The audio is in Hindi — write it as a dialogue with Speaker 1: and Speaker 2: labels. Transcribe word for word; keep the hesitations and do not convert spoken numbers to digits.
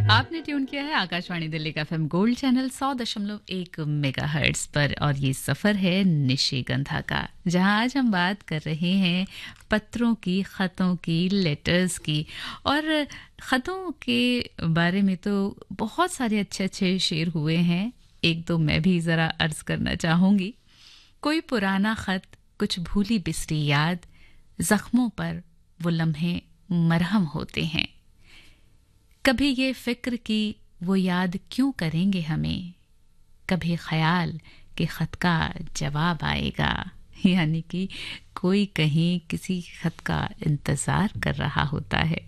Speaker 1: आपने ट्यून किया है आकाशवाणी दिल्ली का एफएम गोल्ड चैनल सौ दशमलव एक मेगाहर्ट्ज पर और ये सफ़र है निशिगंधा का, जहां आज हम बात कर रहे हैं पत्रों की, ख़तों की, लेटर्स की। और ख़तों के बारे में तो बहुत सारे अच्छे अच्छे शेर हुए हैं, एक दो मैं भी ज़रा अर्ज़ करना चाहूँगी। कोई पुराना ख़त, कुछ भूली बिसरी याद, ज़ख्मों पर वो लम्हे मरहम होते हैं। कभी ये फिक्र कि वो याद क्यों करेंगे हमें, कभी ख्याल कि ख़त का जवाब आएगा। यानी कि कोई कहीं किसी ख़त का इंतज़ार कर रहा होता है।